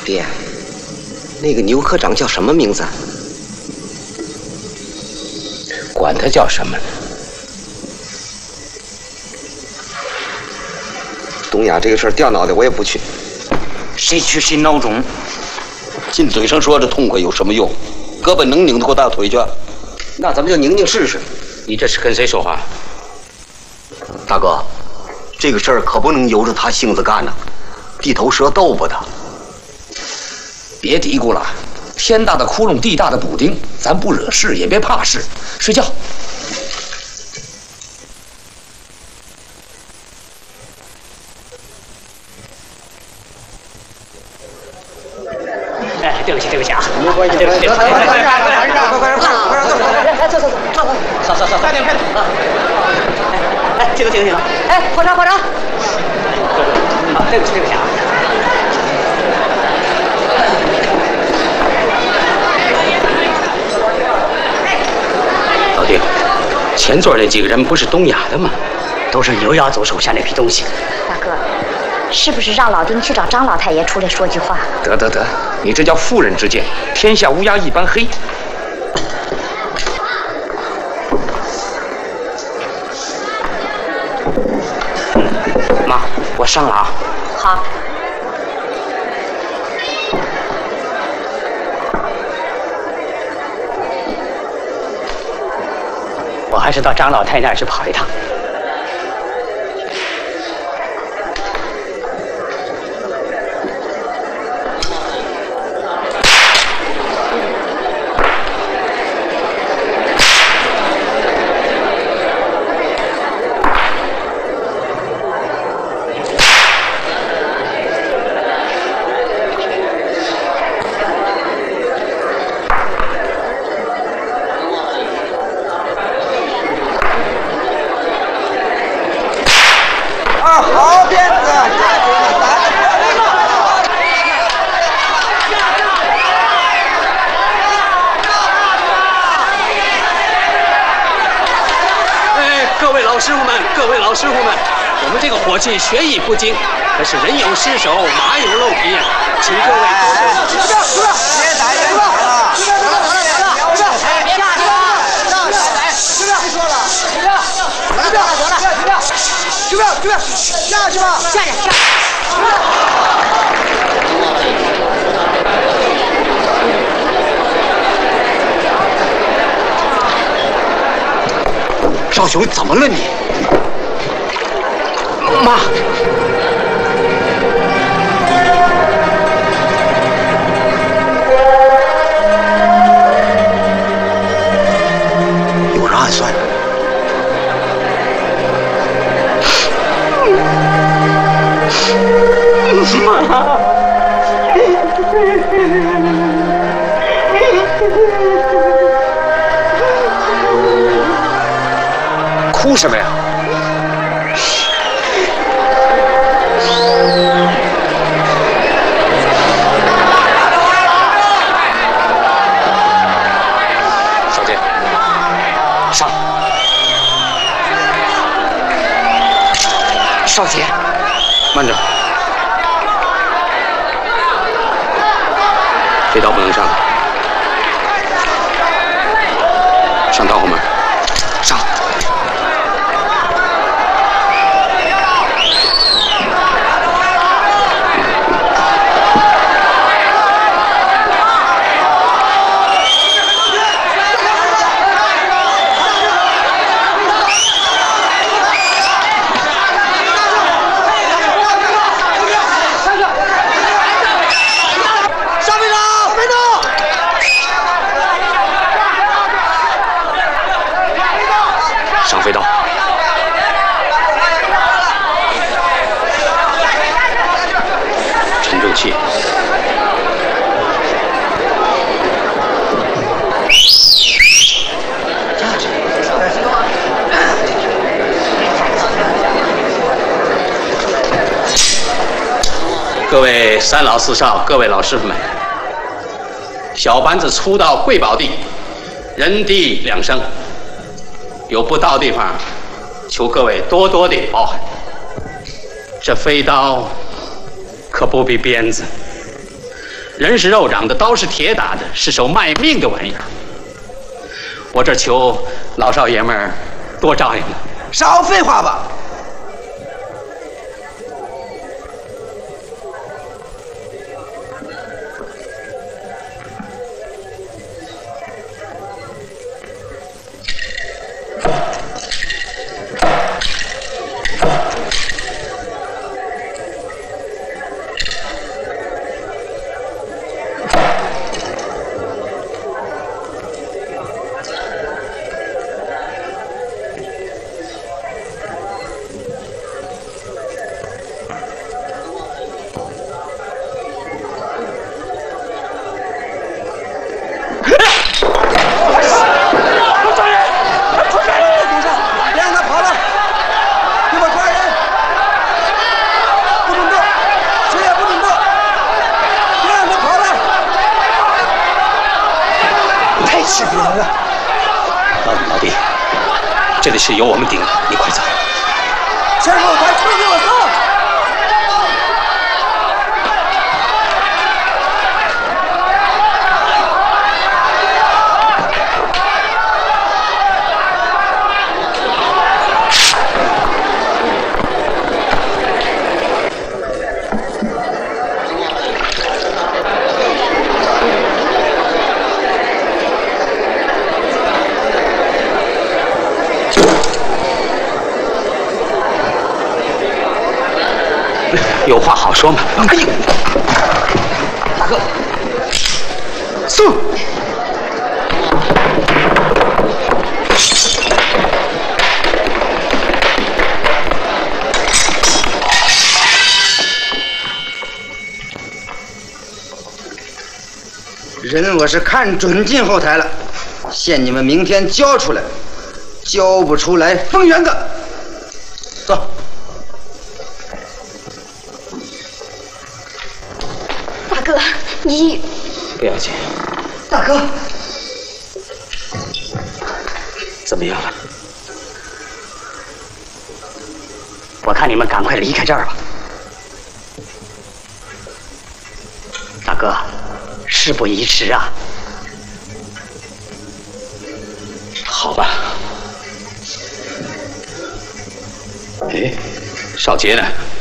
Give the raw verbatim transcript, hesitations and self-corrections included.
爹，那个牛科长叫什么名字？ 管他叫什么呢？ 东亚这个事儿掉脑袋我也不去。 谁去谁孬种。 尽嘴上说着痛快有什么用？胳膊能拧得过大腿去？ 那咱们就拧拧试试。 你这是跟谁说话？ 大哥，这个事儿可不能由着他性子干呐，地头蛇斗不他。 别嘀咕了，天大的窟窿，地大的补丁，咱不惹事也别怕事，睡觉。 哎，对不起，对不起啊， 没关系， 对不起，对不起， 快点，快点，快点，快点，快点， 来，走走走，走走，走走走，快点，快点啊！哎，停停停！哎，破车破车！啊，对不起，对不起啊。 老丁，前座那几个人不是东亚的吗？ 都是牛耀祖手下那批东西。 大哥，是不是让老丁去找张老太爷出来说句话？ 得得得，你这叫妇人之见，天下乌鸦一般黑。妈，我上了啊。 好。 我还是到张老太那儿去跑一趟。 火器学艺不精，可是人有失手，马有漏皮，请各位多多指教。 别打人了，得了得了得了，哎，下去吧，让来来，就这样说了，就这样，得了得了得了，就这样，就这样，下去吧，下去下去。 少雄，怎么了你？ 妈， 有人暗算。 妈，哭什么呀？少杰，慢着，这道不能上，上道后门，上。飞刀，沉住气。各位三老四少，各位老师傅们，小班子初到贵宝地，人地两生。有不到地方，求各位多多的包涵。这飞刀可不比鞭子， 人是肉长的，刀是铁打的，是手卖命的玩意儿。我这求老少爷们儿多照应了。 少废话吧！ 这里是由我们顶的，你快走。 师傅，快快给我走！ 有话好说嘛！哎呦， 大哥， 送。 人我是看准进后台了，限你们明天交出来，交不出来封园子。走。 大哥，你不要紧。 大哥， 怎么样了？ 我看你们赶快离开这儿吧。大哥，事不宜迟啊。 好吧。哎，少杰呢？